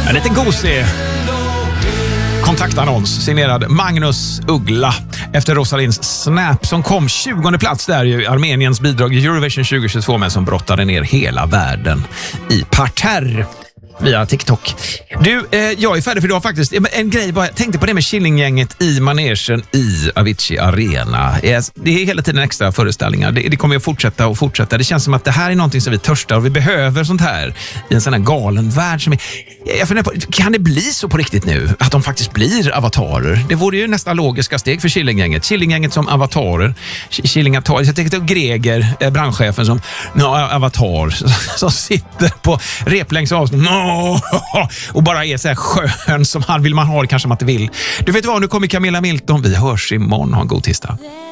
En liten gosig kontaktannons signerad Magnus Uggla efter Rosalins Snap som kom 20:e plats där i Armeniens bidrag i Eurovision 2022 men som brottade ner hela världen i parterre via TikTok. Du, jag är färdig för idag faktiskt. En grej bara, jag tänkte på det med Killinggänget i manegen i Avicii Arena. Det är hela tiden extra föreställningar. Det kommer ju att fortsätta. Det känns som att det här är någonting som vi törstar och vi behöver sånt här i en sån här galen värld som jag funderar på, kan det bli så på riktigt nu att de faktiskt blir avatarer? Det vore ju nästan logiska steg för Killinggänget. Killinggänget som avatarer. Killingatar. Jag tänkte Greger, brandchefen som avatar som sitter på replängs avstånd och bara är så här skön som han vill man ha det kanske man inte vill. Du vet vad, nu kommer Camilla Milton. Vi hörs imorgon. Ha en god tisdag.